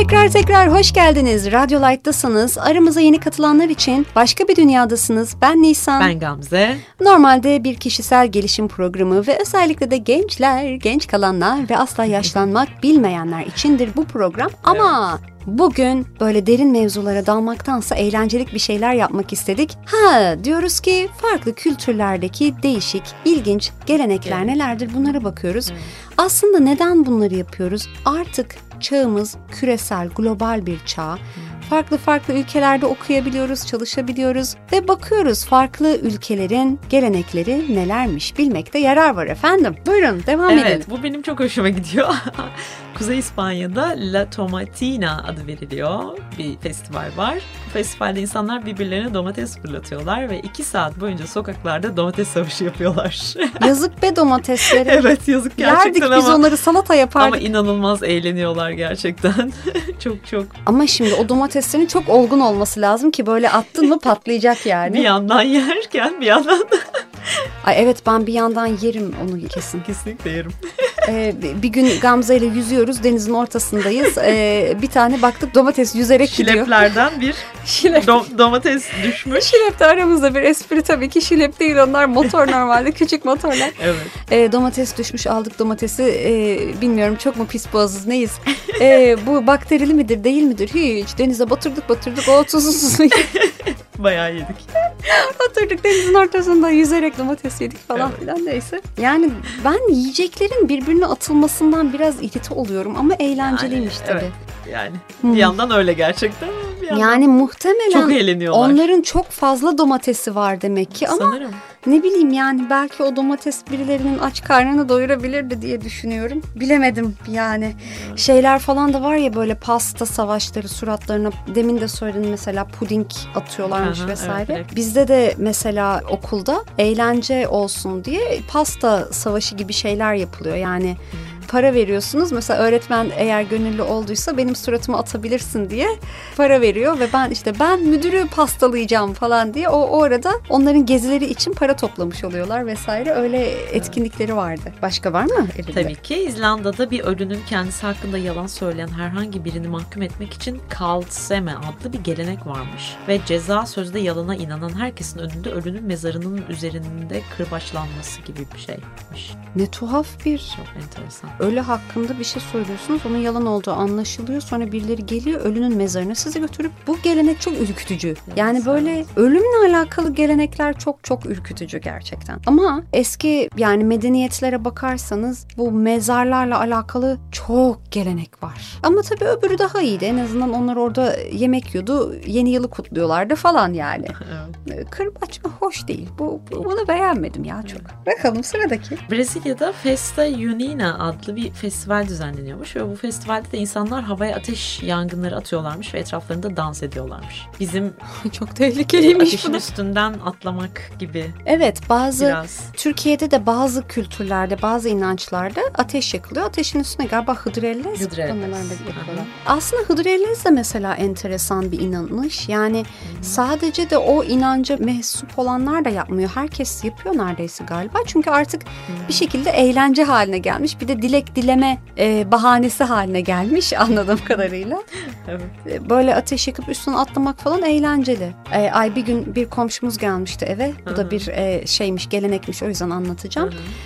Tekrar hoş geldiniz. Radyo Light'tasınız. Aramıza yeni katılanlar için başka bir dünyadasınız. Ben Nisan. Ben Gamze. Normalde bir kişisel gelişim programı ve özellikle de gençler, genç kalanlar ve asla yaşlanmak bilmeyenler içindir bu program. Ama bugün böyle derin mevzulara dalmaktansa eğlencelik bir şeyler yapmak istedik. Diyoruz ki farklı kültürlerdeki değişik, ilginç gelenekler nelerdir bunlara bakıyoruz. Aslında neden bunları yapıyoruz? Artık çağımız küresel, global bir çağ. Farklı ülkelerde okuyabiliyoruz, çalışabiliyoruz ve bakıyoruz farklı ülkelerin gelenekleri nelermiş bilmekte yarar var efendim. Buyurun devam edin. Evet, bu benim çok hoşuma gidiyor. Kuzey İspanya'da La Tomatina adı veriliyor bir festival var. Bu festivalde insanlar birbirlerine domates fırlatıyorlar ve 2 saat boyunca sokaklarda domates savaşı yapıyorlar. Yazık be domateslere. Evet, yazık gerçekten. Yerdik ama biz onları, salata yapardık. Ama inanılmaz eğleniyorlar gerçekten. çok. Ama şimdi o domateslerin çok olgun olması lazım ki böyle attın mı patlayacak yani. Bir yandan yerken bir yandan da. Ay evet, ben bir yandan yerim onu kesin. Kesinlikle yerim. Bir gün Gamze ile yüzüyoruz, denizin ortasındayız. Bir tane baktık domates yüzerek gidiyor. Şileplerden bir domates düşmüş. Şilepte aramızda bir espri tabii ki, şilep değil onlar, motor normalde küçük motorlar. Evet. Domates düşmüş, aldık domatesi, bilmiyorum çok mu pis boğazız neyiz? Bu bakterili midir değil midir hiç, denize batırdık o tuzsuz. Bayağı yedik. Oturduk denizin ortasında yüzerek domates yedik falan filan, neyse. Yani ben yiyeceklerin birbirine atılmasından biraz irite oluyorum ama eğlenceliymiş tabii. Evet. Yani bir yandan öyle gerçekten. Bir yandan yani muhtemelen çok eğleniyorlar. Onların çok fazla domatesi var demek ki ama sanırım. Ne bileyim yani, belki o domates birilerinin aç karnını doyurabilirdi diye düşünüyorum. Bilemedim yani. Şeyler falan da var ya, böyle pasta savaşları, suratlarına demin de söyledin mesela, puding atıyorlarmış vesaire. Evet. Bizde de mesela okulda eğlence olsun diye pasta savaşı gibi şeyler yapılıyor. Yani para veriyorsunuz. Mesela öğretmen eğer gönüllü olduysa benim suratıma atabilirsin diye para veriyor ve ben müdürü pastalayacağım falan diye o arada onların gezileri için para toplamış oluyorlar vesaire. Öyle etkinlikleri vardı. Başka var mı elinde? Tabii ki İzlanda'da bir ölünün kendisi hakkında yalan söyleyen herhangi birini mahkum etmek için kalseme adlı bir gelenek varmış. Ve ceza sözde yalana inanan herkesin önünde ölünün mezarının üzerinde kırbaçlanması gibi bir şeymiş. Ne tuhaf bir. Çok enteresan. Ölü hakkında bir şey söylüyorsunuz, onun yalan olduğu anlaşılıyor. Sonra birileri geliyor, ölünün mezarına sizi götürüp, bu gelenek çok ürkütücü. Yani böyle ölümle alakalı gelenekler çok ürkütücü gerçekten. Ama eski yani medeniyetlere bakarsanız bu mezarlarla alakalı çok gelenek var. Ama tabii öbürü daha iyiydi. En azından onlar orada yemek yiyordu, yeni yılı kutluyorlardı falan yani. Kırbaç mı? Hoş değil. Bunu beğenmedim ya çok. Bakalım sıradaki. Brezilya'da Festa Junina adlı bir festival düzenleniyormuş ve bu festivalde de insanlar havaya ateş yangınları atıyorlarmış ve etraflarında dans ediyorlarmış. Bizim çok tehlikeliymiş ateşin üstünden atlamak gibi. Evet, biraz. Türkiye'de de bazı kültürlerde, bazı inançlarda ateş yakılıyor. Ateşin üstüne galiba Hıdrellez yapıyorlar. Aslında Hıdrellez de mesela enteresan bir inanış. Yani sadece de o inanca mensup olanlar da yapmıyor. Herkes yapıyor neredeyse galiba. Çünkü artık bir şekilde eğlence haline gelmiş. Bir de dilek dileme bahanesi haline gelmiş anladığım kadarıyla. Evet. Böyle ateş yakıp üstüne atlamak falan eğlenceli. Bir gün bir komşumuz gelmişti eve. Bu da bir şeymiş, gelenekmiş, o yüzden anlatacağım.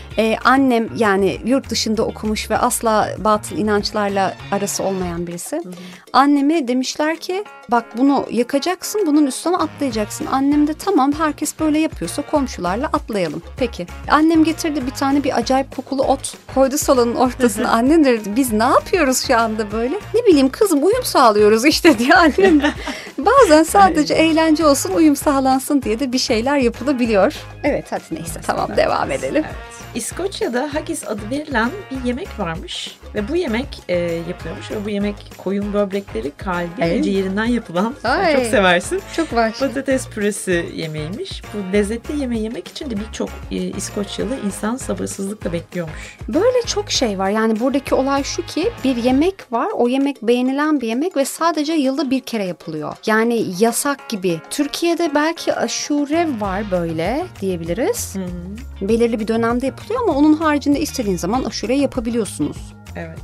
Annem yani yurt dışında okumuş ve asla batıl inançlarla arası olmayan birisi. Anneme demişler ki bak bunu yakacaksın, bunun üstüne atlayacaksın. Annem de tamam, herkes böyle yapıyorsa komşularla atlayalım. Peki. Annem getirdi bir tane bir acayip kokulu ot koydu salonun ortasına. Annem dedi biz ne yapıyoruz şu anda böyle? Ne bileyim kızım, uyum sağlıyoruz işte diye annem. Bazen sadece eğlence olsun, uyum sağlansın diye de bir şeyler yapılabiliyor. Evet hadi neyse tamam, devam edelim. Evet. İskoçya'da haggis adı verilen bir yemek varmış ve bu yemek yapıyormuş ve bu yemek koyun böbrekleri, kalbi ve ciğerinden yapılan, çok seversin, çok vahşi patates püresi yemeğiymiş. Bu lezzetli yemeği yemek için de birçok İskoçyalı insan sabırsızlıkla bekliyormuş. Böyle çok şey var yani, buradaki olay şu ki bir yemek var, o yemek beğenilen bir yemek ve sadece yılda bir kere yapılıyor. Yani yasak gibi. Türkiye'de belki aşure var böyle diyebiliriz. Belirli bir dönemde yapılıyor ama onun haricinde istediğin zaman aşure yapabiliyorsunuz. Evet.